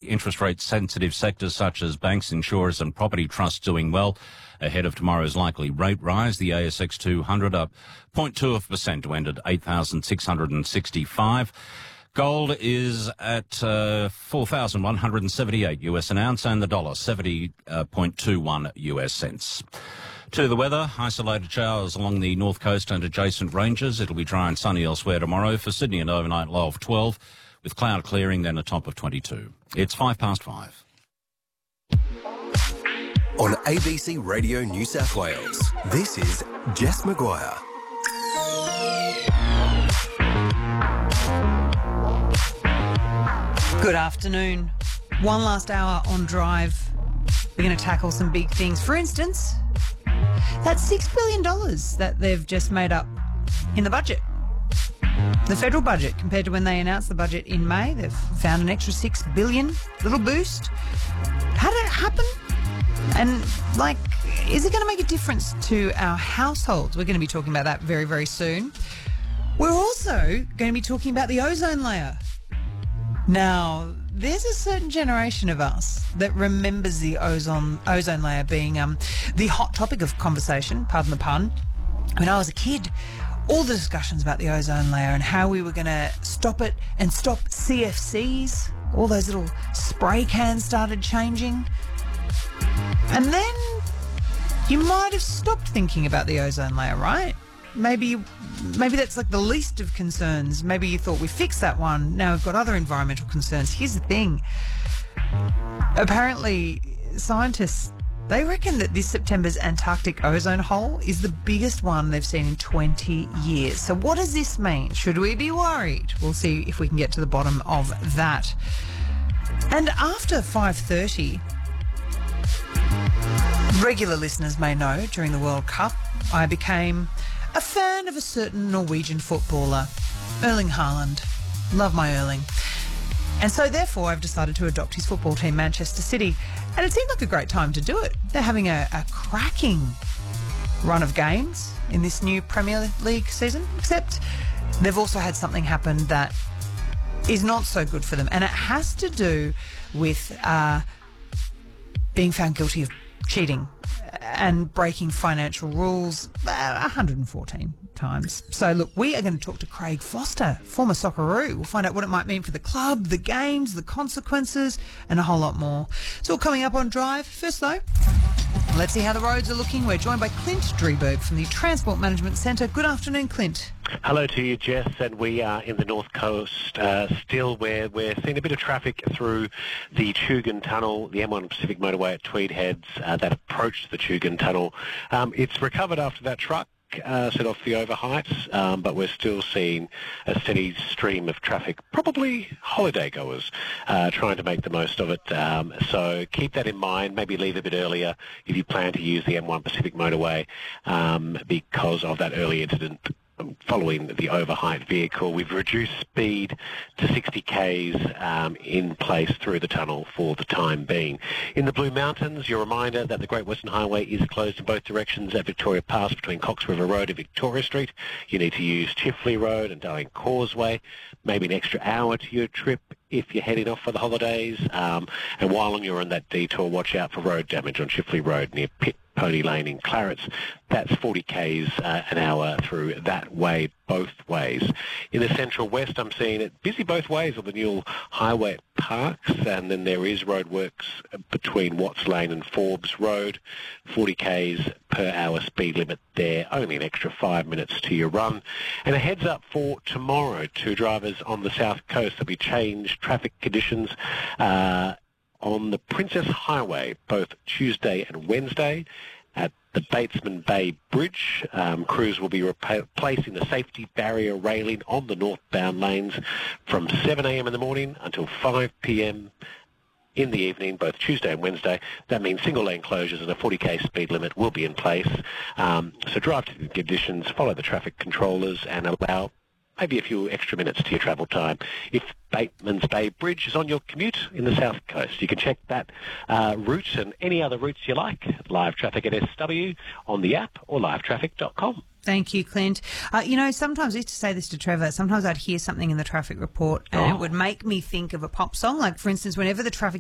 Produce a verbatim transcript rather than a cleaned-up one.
interest rate sensitive sectors such as banks, insurers and property trusts doing well ahead of tomorrow's likely rate rise. The A S X two hundred up zero point two of a percent to end at eight thousand six hundred sixty-five. Gold is at uh, four thousand one hundred seventy-eight U S an ounce, and the dollar seventy point two one U S cents. To the weather, isolated showers along the north coast and adjacent ranges. It'll be dry and sunny elsewhere tomorrow. For Sydney, an overnight low of twelve, with cloud clearing, then a top of twenty-two. It's five past five. On A B C Radio New South Wales, this is Jess Maguire. Good afternoon. One last hour on Drive. We're going to tackle some big things. For instance, that six billion dollars that they've just made up in the budget. The federal budget, compared to when they announced the budget in May, they've found an extra six billion dollars, little boost. How did it happen? And, like, is it going to make a difference to our households? We're going to be talking about that very, very soon. We're also going to be talking about the ozone layer. Now, there's a certain generation of us that remembers the ozone ozone layer being um, the hot topic of conversation, pardon the pun. When I was a kid, all the discussions about the ozone layer and how we were going to stop it and stop C F Cs, all those little spray cans started changing. And then you might have stopped thinking about the ozone layer, right? Maybe maybe that's like the least of concerns. Maybe you thought we fixed that one. Now we've got other environmental concerns. Here's the thing. Apparently, scientists, they reckon that this September's Antarctic ozone hole is the biggest one they've seen in twenty years. So what does this mean? Should we be worried? We'll see if we can get to the bottom of that. And after five thirty, regular listeners may know during the World Cup, I became a fan of a certain Norwegian footballer, Erling Haaland. Love my Erling. And so therefore I've decided to adopt his football team, Manchester City. And it seemed like a great time to do it. They're having a, a cracking run of games in this new Premier League season, except they've also had something happen that is not so good for them. And it has to do with uh, being found guilty of cheating and breaking financial rules uh, one hundred fourteen times. So, look, we are going to talk to Craig Foster, former Socceroo. We'll find out what it might mean for the club, the games, the consequences, and a whole lot more. It's all coming up on Drive. First, though, let's see how the roads are looking. We're joined by Clint Drieberg from the Transport Management Centre. Good afternoon, Clint. Hello to you, Jess, and we are in the North Coast uh, still, where we're seeing a bit of traffic through the Tugun Tunnel, the M one Pacific motorway at Tweed Heads uh, that approached the Tugun Tunnel. Um, it's recovered after that truck Uh, set off the overheights, um, but we're still seeing a steady stream of traffic, probably holiday goers uh, trying to make the most of it. Um, so keep that in mind. Maybe leave a bit earlier if you plan to use the M one Pacific motorway um, because of that early incident following the overheight vehicle. We've reduced speed to sixty kays um, in place through the tunnel for the time being. In the Blue Mountains, your reminder that the Great Western Highway is closed in both directions at Victoria Pass between Cox River Road and Victoria Street. You need to use Chifley Road and Darling Causeway, maybe an extra hour to your trip if you're heading off for the holidays. Um, and while you're on that detour, watch out for road damage on Chifley Road near Pitt Pony Lane in Clarence. That's forty kays uh, an hour through that way, both ways. In the Central West, I'm seeing it busy both ways on the Newell Highway at Parks, and then there is roadworks between Watts Lane and Forbes Road. forty kays per hour speed limit there, only an extra five minutes to your run. And a heads up for tomorrow to drivers on the South Coast. There'll be changed traffic conditions uh, on the Princess Highway, both Tuesday and Wednesday. At the Batesman Bay Bridge, um, crews will be replacing the safety barrier railing on the northbound lanes from seven a m in the morning until five p m in the evening, both Tuesday and Wednesday. That means single lane closures and a forty k speed limit will be in place. Um, so drive to the conditions, follow the traffic controllers, and allow maybe a few extra minutes to your travel time. If Bateman's Bay Bridge is on your commute in the South Coast, you can check that uh, route and any other routes you like. Live Traffic at S W on the app or live traffic dot com. Thank you, Clint. Uh, you know, sometimes I used to say this to Trevor, sometimes I'd hear something in the traffic report and oh. it would make me think of a pop song. Like, for instance, whenever the traffic